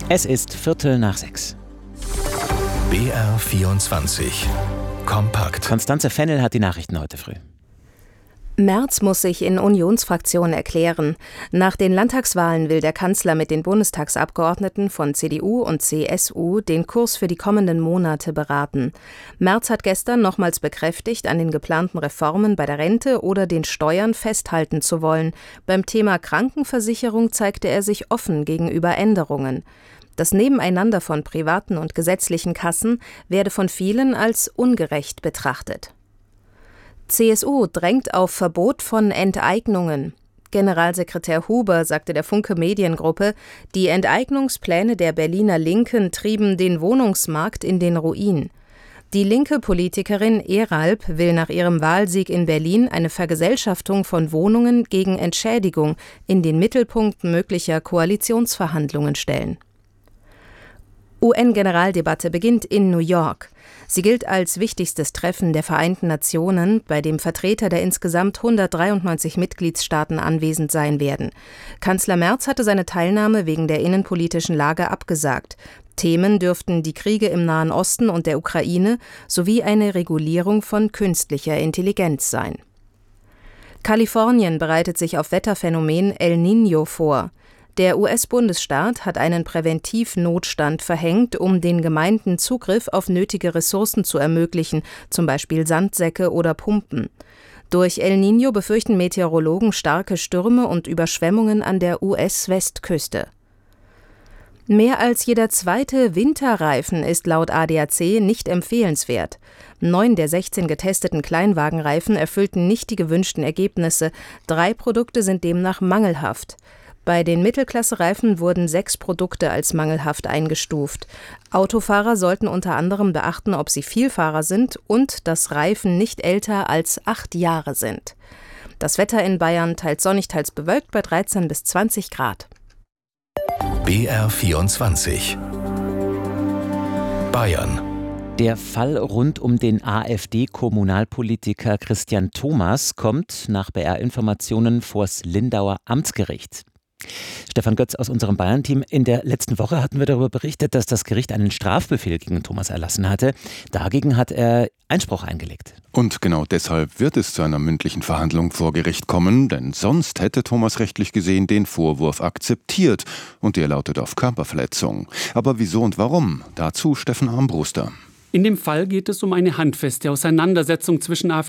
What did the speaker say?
Es ist 5:45. BR24 kompakt. Constanze Fennel hat die Nachrichten heute früh. Merz muss sich in Unionsfraktion erklären. Nach den Landtagswahlen will der Kanzler mit den Bundestagsabgeordneten von CDU und CSU den Kurs für die kommenden Monate beraten. Merz hat gestern nochmals bekräftigt, an den geplanten Reformen bei der Rente oder den Steuern festhalten zu wollen. Beim Thema Krankenversicherung zeigte er sich offen gegenüber Änderungen. Das Nebeneinander von privaten und gesetzlichen Kassen werde von vielen als ungerecht betrachtet. CSU drängt auf Verbot von Enteignungen. Generalsekretär Huber sagte der Funke Mediengruppe, die Enteignungspläne der Berliner Linken trieben den Wohnungsmarkt in den Ruin. Die linke Politikerin Eralp will nach ihrem Wahlsieg in Berlin eine Vergesellschaftung von Wohnungen gegen Entschädigung in den Mittelpunkt möglicher Koalitionsverhandlungen stellen. UN-Generaldebatte beginnt in New York. Sie gilt als wichtigstes Treffen der Vereinten Nationen, bei dem Vertreter der insgesamt 193 Mitgliedstaaten anwesend sein werden. Kanzler Merz hatte seine Teilnahme wegen der innenpolitischen Lage abgesagt. Themen dürften die Kriege im Nahen Osten und der Ukraine sowie eine Regulierung von künstlicher Intelligenz sein. Kalifornien bereitet sich auf Wetterphänomen El Niño vor. Der US-Bundesstaat hat einen Präventivnotstand verhängt, um den Gemeinden Zugriff auf nötige Ressourcen zu ermöglichen, zum Beispiel Sandsäcke oder Pumpen. Durch El Niño befürchten Meteorologen starke Stürme und Überschwemmungen an der US-Westküste. Mehr als jeder zweite Winterreifen ist laut ADAC nicht empfehlenswert. 9 der 16 getesteten Kleinwagenreifen erfüllten nicht die gewünschten Ergebnisse. 3 Produkte sind demnach mangelhaft. Bei den Mittelklasse-Reifen wurden 6 Produkte als mangelhaft eingestuft. Autofahrer sollten unter anderem beachten, ob sie Vielfahrer sind und dass Reifen nicht älter als 8 Jahre sind. Das Wetter in Bayern teils sonnig, teils bewölkt bei 13 bis 20 Grad. BR24 Bayern. Der Fall rund um den AfD-Kommunalpolitiker Christian Thomas kommt nach BR-Informationen vors Lindauer Amtsgericht. Stefan Götz aus unserem Bayern-Team. In der letzten Woche hatten wir darüber berichtet, dass das Gericht einen Strafbefehl gegen Thomas erlassen hatte. Dagegen hat er Einspruch eingelegt. Und genau deshalb wird es zu einer mündlichen Verhandlung vor Gericht kommen, denn sonst hätte Thomas rechtlich gesehen den Vorwurf akzeptiert und der lautet auf Körperverletzung. Aber wieso und warum? Dazu Steffen Armbruster. In dem Fall geht es um eine handfeste Auseinandersetzung zwischen